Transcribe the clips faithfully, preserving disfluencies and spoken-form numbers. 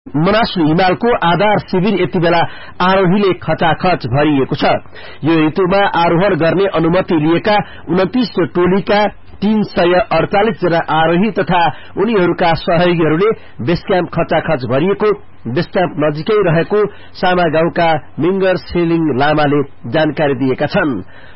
मनासलु हिमालको आधार शिविर यति बेला आरोहीले खचाखच भरिएको छ। यो ऋतुमा आरोहण गर्ने अनुमति लिएका उन्तीस टोलीका तीन सय अड़तालीस जना आरोही तथा उनीहरूका सहयोगीहरूले बेस क्याम्प खचाखच भरिएको बेस क्याम्प नजिकै रहेको सामा गाउँका मिंगर सेलिङ लामाले जानकारी दिएका छन्।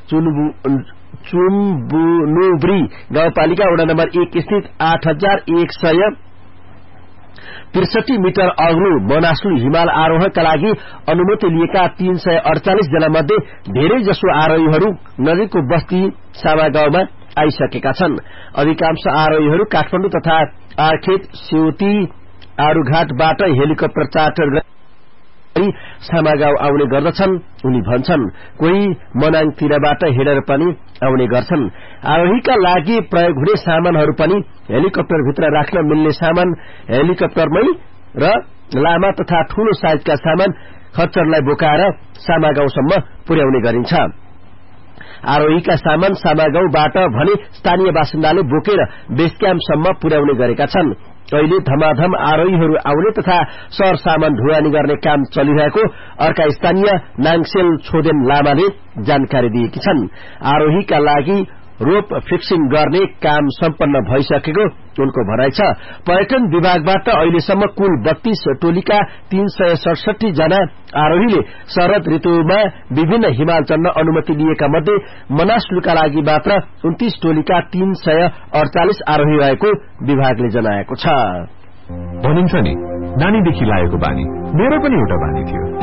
चुम्बुनुब्री गाउँपालिका वडा नम्बर एक स्थित आठ हजार एक सय त्रिसठी मिटर अग्लो मनासलु हिमाल आरोहणका लागि अनुमति लिएका तीन सय अड़चालिस जना मध्ये धेरै जसो आरोहीहरू नजिकको बस्ती सामा गाउँमा आइसकेका छन्। अधिकांश आरोहीहरू काठमाडौँ तथा आर्खेत सेउती आरूघाटबाट हेलिकप्टर चार्टर गरी सामा गाउँ आउने गर्दछन्। उनी भन्छन् कोही मनाङतिरबाट हिँडेर पनि आउने गर्छन्। आरोहीका लागि प्रयोग हुने सामानहरू पनि हेलिकप्टर भित्र राख्न मिल्ने सामान हेलिकप्टरमै र लामा तथा ठूलो साइजका सामान खच्चरलाई बोकाएर सामा गाउँसम्म पुर्याउने गरिन्छ। आरोहीका सामान सामा गाउँबाट भने स्थानीय बासिन्दाले बोकेर बेस क्याम्पसम्म पुर्याउने गरेका छन्। अहिले धमाधम आरोहीहरू आउने तथा सर सामान ढुवानी गर्ने काम चलिरहेको अर्का स्थानीय नाङसेल छोदेन लामाले जानकारी दिएकी छन्। आरोहीका लागि रोप फिक्सिङ गर्ने काम सम्पन्न भइसकेको उनको भनाइ छ। पर्यटन विभागबाट अहिलेसम्म कुल बत्तीस टोलीका तीन सय सडसठी जना आरोहीले शरद ऋतुमा विभिन्न हिमाल चढ्न अनुमति लिएका मध्ये मनासलुका लागि मात्र उन्तीस टोलीका तीन सय अड़चालिस आरोही रहेको विभागले जनाएको छ। भनिन्छ नि नानीदेखि लागेको बानी मेरो पनि एउटा बानी थियो।